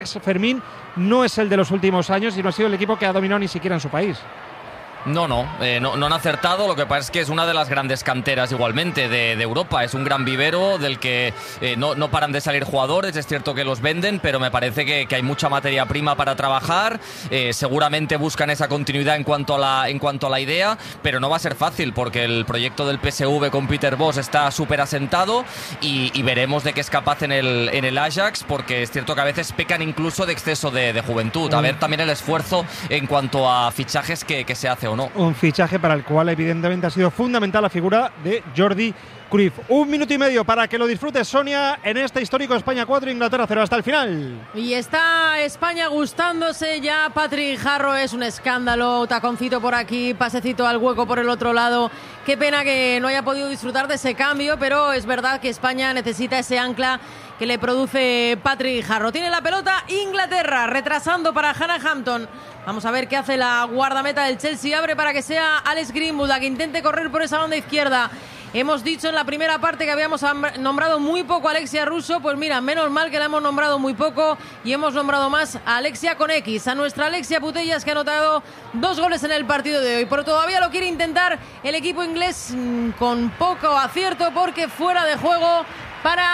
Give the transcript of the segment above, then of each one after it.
Fermín no es el de los últimos años y no ha sido el equipo que ha dominado ni siquiera en su país. No han acertado. Lo que pasa es que es una de las grandes canteras igualmente de Europa. Es un gran vivero del que no paran de salir jugadores. Es cierto que los venden, pero me parece que hay mucha materia prima para trabajar. Seguramente buscan esa continuidad en cuanto a la idea, pero no va a ser fácil porque el proyecto del PSV con Peter Bosz está súper asentado y veremos de qué es capaz en el Ajax, porque es cierto que a veces pecan incluso de exceso de juventud. A ver también el esfuerzo en cuanto a fichajes que se hace o no. Un fichaje para el cual evidentemente ha sido fundamental la figura de Jordi Cruyff. 1 minuto y medio para que lo disfrutes, Sonia, en este histórico España 4, Inglaterra 0 hasta el final. Y está España gustándose ya. Patrick Jarro es un escándalo. Taconcito por aquí, pasecito al hueco por el otro lado. Qué pena que no haya podido disfrutar de ese cambio, pero es verdad que España necesita ese ancla que le produce Patrick Jarro. Tiene la pelota Inglaterra, retrasando para Hannah Hampton. Vamos a ver qué hace la guardameta del Chelsea. Abre para que sea Alex Greenwood la que intente correr por esa banda izquierda. Hemos dicho en la primera parte que habíamos nombrado muy poco a Alexia Russo. Pues mira, menos mal que la hemos nombrado muy poco y hemos nombrado más a Alexia con X, a nuestra Alexia Putellas, que ha anotado 2 goles en el partido de hoy. Pero todavía lo quiere intentar el equipo inglés con poco acierto, porque fuera de juego para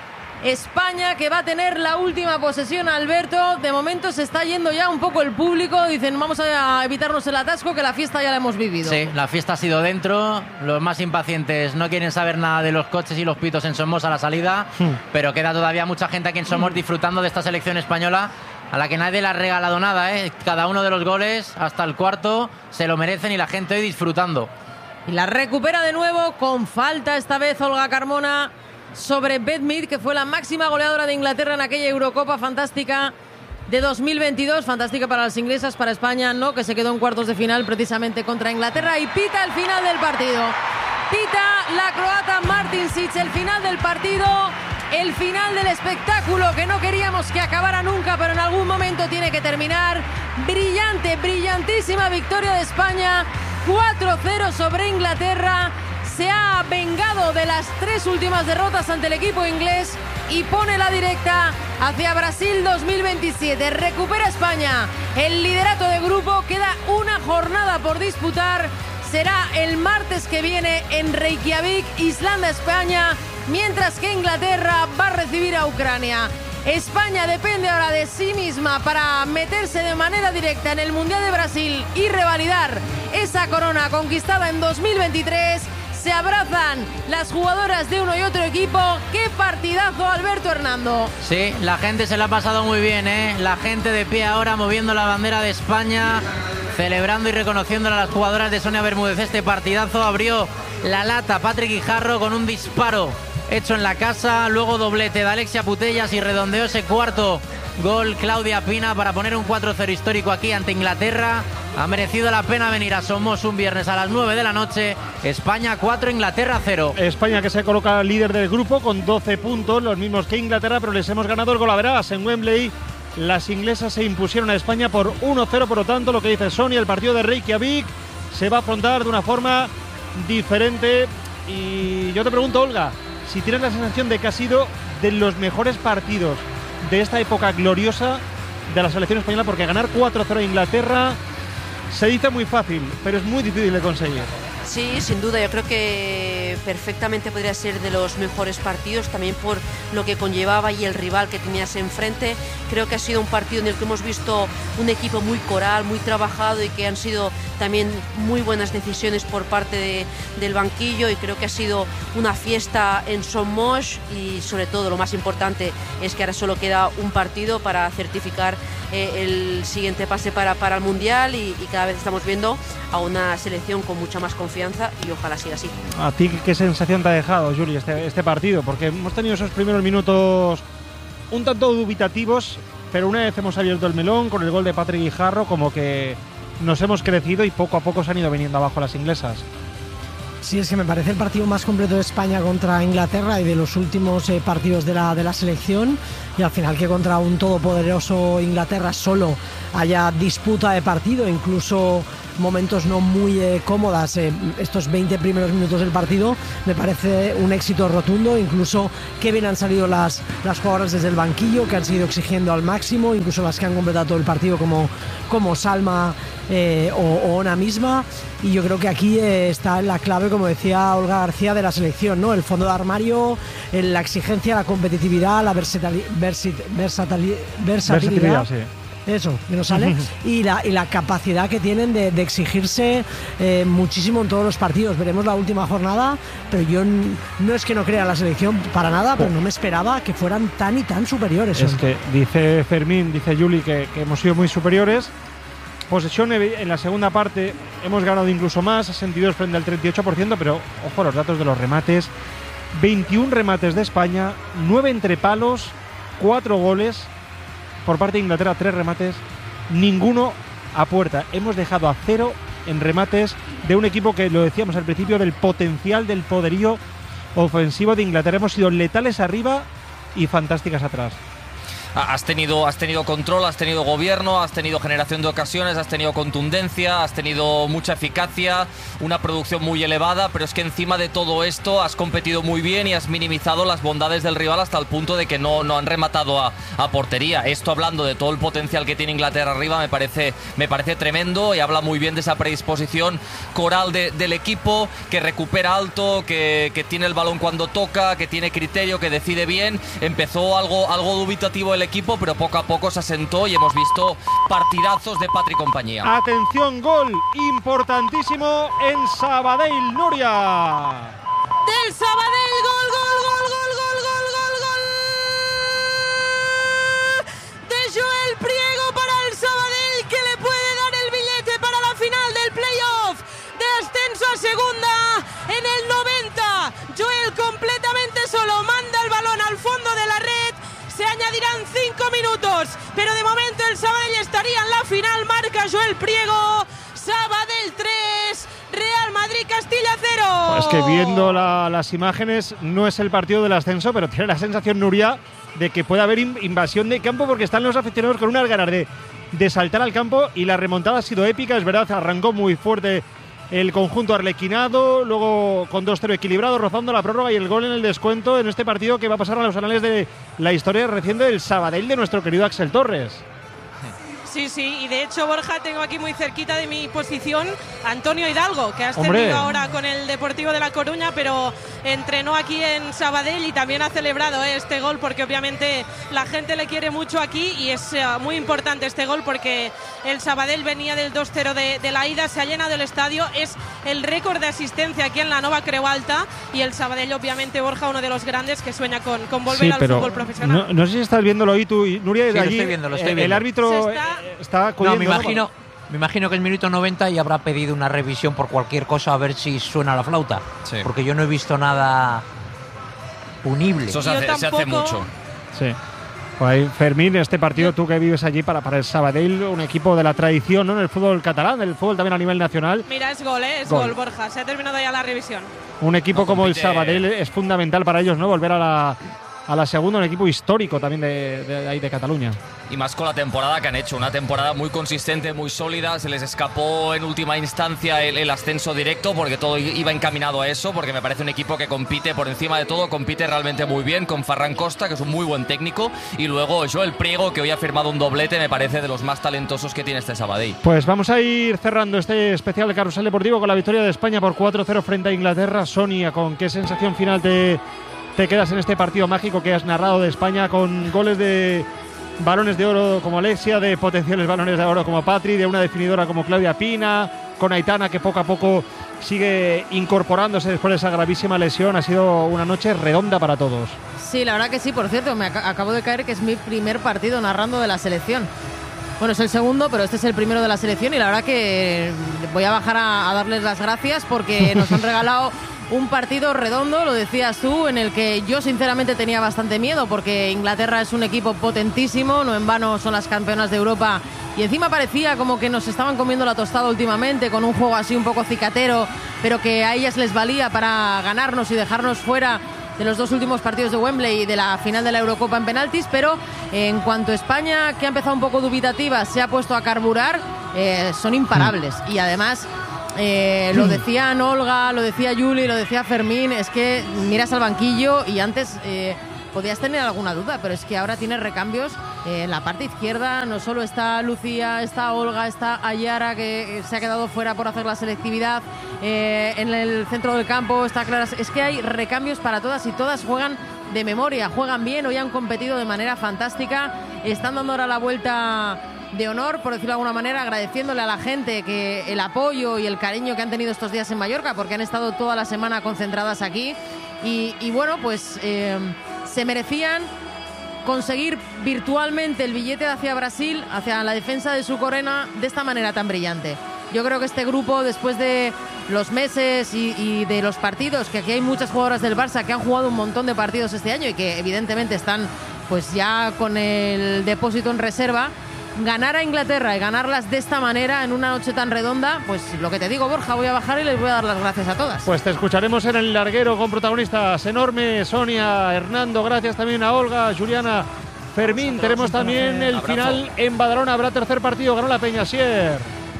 España, que va a tener la última posesión. Alberto, de momento se está yendo ya un poco el público. Dicen, vamos a evitarnos el atasco, que la fiesta ya la hemos vivido. Sí, la fiesta ha sido dentro. Los más impacientes no quieren saber nada de los coches y los pitos en Somos a la salida, pero queda todavía mucha gente aquí en Somos disfrutando de esta selección española, a la que nadie le ha regalado nada, Cada uno de los goles, hasta el cuarto, se lo merecen, y la gente hoy disfrutando. Y la recupera de nuevo con falta, esta vez Olga Carmona sobre Beth Mead, que fue la máxima goleadora de Inglaterra en aquella Eurocopa fantástica de 2022. Fantástica para las inglesas, para España no, que se quedó en cuartos de final precisamente contra Inglaterra. Y pita el final del partido. Pita la croata Martincic el final del partido, el final del espectáculo que no queríamos que acabara nunca, pero en algún momento tiene que terminar. Brillante, brillantísima victoria de España, 4-0 sobre Inglaterra. Se ha vengado de las 3 últimas derrotas ante el equipo inglés y pone la directa hacia Brasil 2027. Recupera España el liderato de grupo. Queda una jornada por disputar. Será el martes que viene en Reykjavik, Islanda-España, mientras que Inglaterra va a recibir a Ucrania. España depende ahora de sí misma para meterse de manera directa en el Mundial de Brasil y revalidar esa corona conquistada en 2023. Se abrazan las jugadoras de uno y otro equipo. ¡Qué partidazo, Alberto Hernando! Sí, la gente se la ha pasado muy bien, La gente de pie ahora moviendo la bandera de España, celebrando y reconociéndole a las jugadoras de Sonia Bermúdez. Este partidazo abrió la lata Patrick Guijarro con un disparo hecho en la casa, luego doblete de Alexia Putellas y redondeó ese cuarto gol Claudia Pina para poner un 4-0 histórico aquí ante Inglaterra. Ha merecido la pena venir a Somos un viernes a las 9 de la noche. España 4, Inglaterra 0. España, que se coloca líder del grupo con 12 puntos, los mismos que Inglaterra, pero les hemos ganado el golaveras en Wembley. Las inglesas se impusieron a España por 1-0, por lo tanto, lo que dice Sonia, el partido de Reykjavik se va a afrontar de una forma diferente. Y yo te pregunto, Olga, si tienes la sensación de que ha sido de los mejores partidos de esta época gloriosa de la selección española, porque ganar 4-0 a Inglaterra se dice muy fácil, pero es muy difícil de conseguir. Sí, sin duda, yo creo que perfectamente podría ser de los mejores partidos, también por lo que conllevaba y el rival que tenías enfrente. Creo que ha sido un partido en el que hemos visto un equipo muy coral, muy trabajado, y que han sido también muy buenas decisiones por parte del banquillo, y creo que ha sido una fiesta en Somos. Y sobre todo, lo más importante es que ahora solo queda un partido para certificar el siguiente pase para el Mundial, y cada vez estamos viendo a una selección con mucha más confianza, y ojalá siga así. ¿A ti qué sensación te ha dejado, Juli, este partido? Porque hemos tenido esos primeros minutos un tanto dubitativos, pero una vez hemos abierto el melón con el gol de Patrick Guijarro, como que nos hemos crecido y poco a poco se han ido viniendo abajo las inglesas. Sí, es que me parece el partido más completo de España contra Inglaterra y de los últimos partidos de la selección, y al final que contra un todopoderoso Inglaterra solo haya disputa de partido, incluso momentos no muy cómodas, estos 20 primeros minutos del partido, me parece un éxito rotundo. Incluso que bien han salido las jugadoras desde el banquillo, que han seguido exigiendo al máximo, incluso las que han completado todo el partido como Salma o Ona misma. Y yo creo que aquí está la clave, como decía Olga García, de la selección, ¿no? El fondo de armario, la exigencia, la competitividad, la versatilidad. Sí. Eso, que no sale. y la capacidad que tienen de exigirse muchísimo en todos los partidos. Veremos la última jornada, pero yo no es que no crea la selección para nada, pero no me esperaba que fueran tan y tan superiores. Es que dice Fermín, dice Juli, que hemos sido muy superiores. Posesión en la segunda parte hemos ganado incluso más, 62 frente al 38%, pero ojo a los datos de los remates. 21 remates de España, 9 entre palos, 4 goles. Por parte de Inglaterra, 3 remates, ninguno a puerta. Hemos dejado a 0 en remates de un equipo que, lo decíamos al principio, del potencial, del poderío ofensivo de Inglaterra. Hemos sido letales arriba y fantásticas atrás. Has tenido control, has tenido gobierno, has tenido generación de ocasiones, has tenido contundencia, has tenido mucha eficacia, una producción muy elevada, pero es que encima de todo esto has competido muy bien y has minimizado las bondades del rival hasta el punto de que no han rematado a portería. Esto, hablando de todo el potencial que tiene Inglaterra arriba, me parece tremendo, y habla muy bien de esa predisposición coral del equipo, que recupera alto, que tiene el balón cuando toca, que tiene criterio, que decide bien. Empezó algo dubitativo el equipo, pero poco a poco se asentó y hemos visto partidazos de Patri y compañía. Atención, gol importantísimo en Sabadell, Nuria. Del Sabadell, gol de Joel Priego para el Sabadell, que le puede dar el billete para la final del playoff de ascenso a segunda. En el 90, Joel completamente solo manda el balón al fondo de la red. Se añadirán 5 minutos, pero de momento el Sabadell estaría en la final. Marca Joel Priego. Sabadell 3, Real Madrid Castilla 0. Es que viendo las imágenes, no es el partido del ascenso, pero tiene la sensación, Nuria, de que puede haber invasión de campo, porque están los aficionados con unas ganas de saltar al campo, y la remontada ha sido épica. Es verdad, arrancó muy fuerte el conjunto arlequinado, luego con 2-0 equilibrado, rozando la prórroga y el gol en el descuento en este partido que va a pasar a los anales de la historia reciente del Sabadell de nuestro querido Axel Torres. Sí, y de hecho, Borja, tengo aquí muy cerquita de mi posición Antonio Hidalgo, que ha ascendido ahora con el Deportivo de La Coruña, pero entrenó aquí en Sabadell y también ha celebrado este gol, porque obviamente la gente le quiere mucho aquí, y es muy importante este gol porque el Sabadell venía del 2-0 de la ida, se ha llenado el estadio, es el récord de asistencia aquí en la Nova Creu Alta, y el Sabadell, obviamente, Borja, uno de los grandes que sueña con volver al fútbol profesional. No sé si estás viéndolo ahí tú, Nuria, sí, de allí, lo estoy viendo. El árbitro está acudiendo, me imagino que es minuto 90 y habrá pedido una revisión por cualquier cosa, a ver si suena la flauta. Sí. Porque yo no he visto nada punible. Eso se hace mucho. Sí. Pues ahí, Fermín, este partido, tú que vives allí para el Sabadell, un equipo de la tradición, ¿no?, en el fútbol catalán, el fútbol también a nivel nacional. Mira, es gol, Borja. Se ha terminado ya la revisión. Un equipo como el Sabadell es fundamental para ellos, ¿no?, volver a la segunda, un equipo histórico también de ahí de Cataluña. Y más con la temporada que han hecho, una temporada muy consistente, muy sólida. Se les escapó en última instancia el ascenso directo, porque todo iba encaminado a eso, porque me parece un equipo que compite por encima de todo, compite realmente muy bien, con Ferran Costa, que es un muy buen técnico, y luego Joel Priego, que hoy ha firmado un doblete, me parece de los más talentosos que tiene este Sabadell. Pues vamos a ir cerrando este especial de Carrusel Deportivo con la victoria de España por 4-0 frente a Inglaterra. Sonia, ¿con qué sensación final te quedas en este partido mágico que has narrado de España, con goles de balones de oro como Alexia, de potenciales balones de oro como Patri, de una definidora como Claudia Pina, con Aitana, que poco a poco sigue incorporándose después de esa gravísima lesión? Ha sido una noche redonda para todos. Sí, la verdad que sí. Por cierto, me acabo de caer que es mi primer partido narrando de la selección. Bueno, es el segundo, pero este es el primero de la selección, y la verdad que voy a bajar a darles las gracias, porque nos han regalado un partido redondo, lo decías tú, en el que yo sinceramente tenía bastante miedo, porque Inglaterra es un equipo potentísimo, no en vano son las campeonas de Europa y encima parecía como que nos estaban comiendo la tostada últimamente, con un juego así un poco cicatero, pero que a ellas les valía para ganarnos y dejarnos fuera de los 2 últimos partidos de Wembley y de la final de la Eurocopa en penaltis. Pero en cuanto a España, que ha empezado un poco dubitativa, se ha puesto a carburar, son imparables. Y además, lo decían Olga, lo decía Juli, lo decía Fermín, es que miras al banquillo y antes podías tener alguna duda, pero es que ahora tiene recambios en la parte izquierda. No solo está Lucía, está Olga, está Ayara, que se ha quedado fuera por hacer la selectividad. En el centro del campo está Clara. Es que hay recambios para todas y todas juegan de memoria, juegan bien. Hoy han competido de manera fantástica, están dando ahora la vuelta de honor, por decirlo de alguna manera, agradeciéndole a la gente que el apoyo y el cariño que han tenido estos días en Mallorca, porque han estado toda la semana concentradas aquí y bueno, pues se merecían conseguir virtualmente el billete hacia Brasil, hacia la defensa de su corona, de esta manera tan brillante. Yo creo que este grupo, después de los meses y de los partidos, que aquí hay muchas jugadoras del Barça que han jugado un montón de partidos este año y que evidentemente están pues ya con el depósito en reserva, ganar a Inglaterra y ganarlas de esta manera en una noche tan redonda, pues lo que te digo, Borja, voy a bajar y les voy a dar las gracias a todas. Pues te escucharemos en el larguero con protagonistas enormes, Sonia, Hernando, gracias también a Olga, Juliana, Fermín. Tenemos también el final en Badalona, habrá tercer partido, ganó la Peña Asier.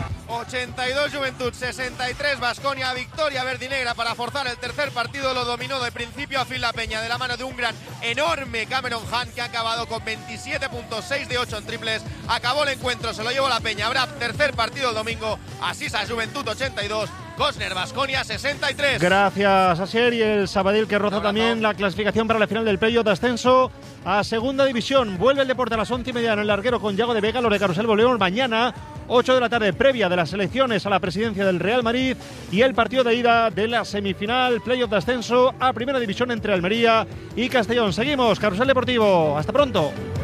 82 Juventud, 63 Baskonia, victoria verdinegra para forzar el tercer partido. Lo dominó de principio a fin la Peña, de la mano de un gran, enorme Cameron Hunt, que ha acabado con 27 puntos, 6 de 8 en triples. Acabó el encuentro, se lo llevó la Peña. Habrá tercer partido el domingo. Asisa Juventud 82, Cosner Baskonia 63. Gracias, Asier. Y el Sabadell, que roza también la clasificación para la final del playoff de ascenso a segunda división. Vuelve el deporte a las 11:30 en el larguero con Yago de Vega. Los de Carrusel volvemos mañana 8 de la tarde, previa de las elecciones a la presidencia del Real Madrid y el partido de ida de la semifinal playoff de ascenso a primera división entre Almería y Castellón. Seguimos, Carrusel Deportivo. Hasta pronto.